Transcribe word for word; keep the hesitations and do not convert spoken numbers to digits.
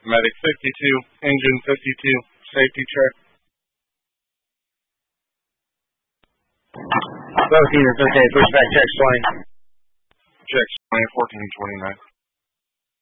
Medic fifty-two, engine fifty-two, safety check. Both units okay, pushback check twenty. Check twenty, fourteen twenty-nine.